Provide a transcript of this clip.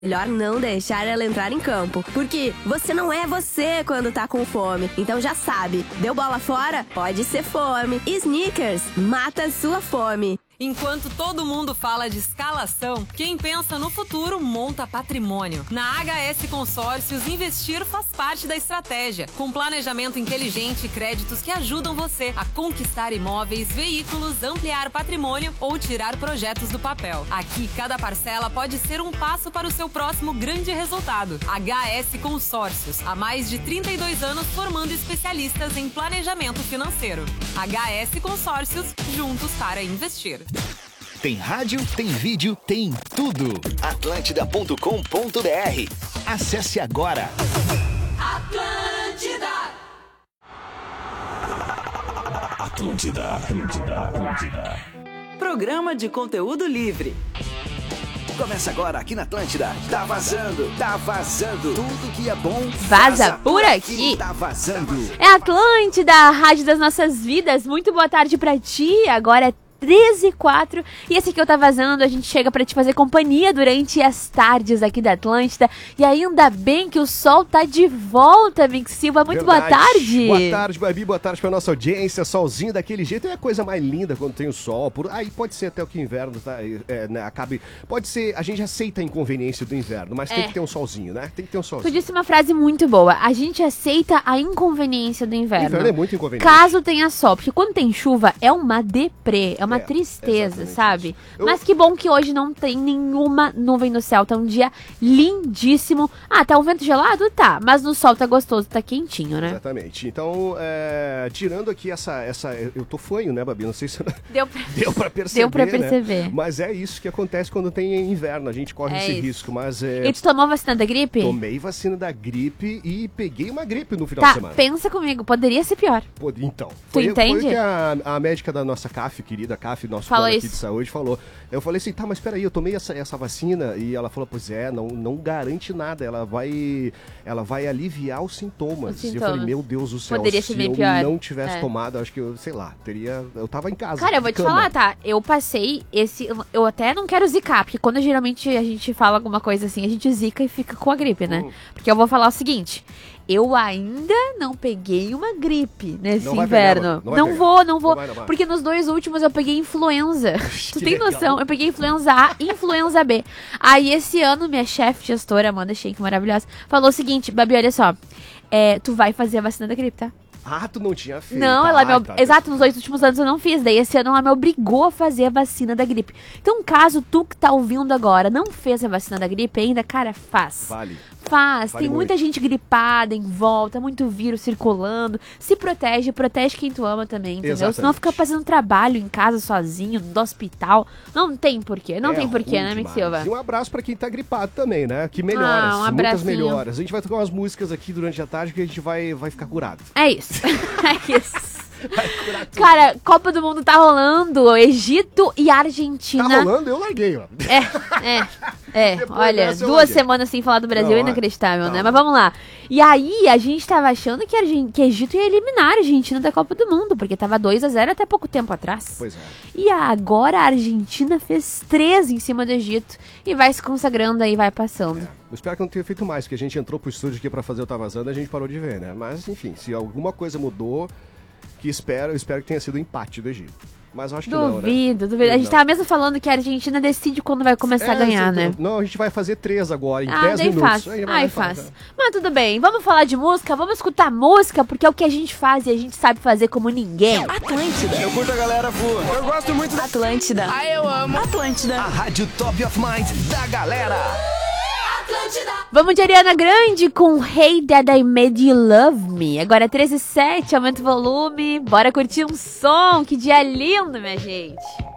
Melhor não deixar ela entrar em campo, porque você não é você quando tá com fome. Então já sabe, deu bola fora? Pode ser fome. Snickers, mata sua fome. Enquanto todo mundo fala de escalação, quem pensa no futuro monta patrimônio. Na HS Consórcios, investir faz parte da estratégia, com planejamento inteligente e créditos que ajudam você a conquistar imóveis, veículos, ampliar patrimônio ou tirar projetos do papel. Aqui, cada parcela pode ser um passo para o seu próximo grande resultado. HS Consórcios, há mais de 32 anos formando especialistas em planejamento financeiro. HS Consórcios, juntos para investir. Tem rádio, tem vídeo, tem tudo. Atlântida.com.br. Acesse agora. Atlântida. Programa de conteúdo livre. Começa agora aqui na Atlântida. Tá vazando. Tudo que é bom vaza por aqui. Tá vazando. É Atlântida, a rádio das nossas vidas. Muito boa tarde pra ti. Agora é 13h04 e esse aqui eu Tá Vazando, a gente chega pra te fazer companhia durante as tardes aqui da Atlântida. E ainda bem que o sol tá de volta, Mix Silva. Muito Verdade. Boa tarde. Boa tarde, Babi. Boa tarde pra nossa audiência. Solzinho daquele jeito é a coisa mais linda quando tem o sol. Aí pode ser até o que o inverno tá, né, acabe. Pode ser, a gente aceita a inconveniência do inverno, mas tem que ter um solzinho, né? Tem que ter um solzinho. Tu disse uma frase muito boa. A gente aceita a inconveniência do inverno. O inverno é muito inconveniente. Caso tenha sol, porque quando tem chuva é uma deprê, é uma tristeza, sabe? Mas que bom que hoje não tem nenhuma nuvem no céu, tá um dia lindíssimo. Ah, tá um vento gelado? Tá, mas no sol tá gostoso, tá quentinho, né? Exatamente. Então, tirando aqui essa... Eu tô fanho, né, Babi? Não sei se... Deu pra perceber. Né? Mas é isso que acontece quando tem inverno, a gente corre esse risco, mas... E tu tomou vacina da gripe? Tomei vacina da gripe e peguei uma gripe no final de semana. Pensa comigo, poderia ser pior. Então. Tu entende? Foi o que a médica da nossa CAF, querida CAF, nosso plano aqui de saúde, falou. Eu falei assim, tá, mas peraí, eu tomei essa vacina e ela falou, pois não garante nada, ela vai aliviar os sintomas. E eu falei, meu Deus do céu, poderia ser bem pior. Não tivesse tomado, acho que eu, sei lá, eu tava em casa. Cara, eu vou te falar, tá, eu passei eu até não quero zicar, porque quando geralmente a gente fala alguma coisa assim, a gente zica e fica com a gripe, né? Porque eu vou falar o seguinte, eu ainda não peguei uma gripe nesse inverno. Não vou. Porque nos 2 últimos eu peguei influenza. Tu tem noção? Eu peguei influenza A e influenza B. Aí esse ano minha chefe gestora, Amanda Schenck, maravilhosa, falou o seguinte, Babi, olha só, tu vai fazer a vacina da gripe, tá? Ah, tu não tinha feito. Não, exato, nos 2 últimos anos eu não fiz. Daí esse ano ela me obrigou a fazer a vacina da gripe. Então, caso tu que tá ouvindo agora não fez a vacina da gripe ainda, cara, faz. Faz. Tem muita gente gripada em volta, muito vírus circulando. Se protege quem tu ama também, entendeu? Exatamente. Senão fica fazendo trabalho em casa sozinho, no hospital. Não tem porquê, né, Mix Silva? E um abraço pra quem tá gripado também, né? Que melhoras, muitas melhoras. A gente vai tocar umas músicas aqui durante a tarde que a gente vai ficar curado. É isso. É isso. Cara, Copa do Mundo tá rolando, Egito e Argentina. Tá rolando? Eu larguei, ó. Olha, 2 semanas sem falar do Brasil é inacreditável, né? Mas vamos lá. E aí, a gente tava achando que Egito ia eliminar a Argentina da Copa do Mundo, porque tava 2-0 até pouco tempo atrás. Pois é. E agora a Argentina fez 3 em cima do Egito e vai se consagrando aí, vai passando. Eu espero que não tenha feito mais, porque a gente entrou pro estúdio aqui pra fazer o Tá Vazando e a gente parou de ver, né? Mas, enfim, se alguma coisa mudou, eu espero que tenha sido o empate do Egito. Mas eu acho que duvido. Duvido. A gente tava mesmo falando que a Argentina decide quando vai começar a ganhar, né? Não, a gente vai fazer 3 agora, em 10 minutos. Faz. Mas tudo bem, vamos falar de música, vamos escutar música, porque é o que a gente faz e a gente sabe fazer como ninguém. Atlântida. Eu curto a galera voa. Eu gosto muito da Atlântida. Eu amo. Atlântida. A rádio top of mind da galera. Vamos de Ariana Grande com Hey That I Made You Love Me. Agora é 13h07, aumenta o volume. Bora curtir um som. Que dia lindo, minha gente.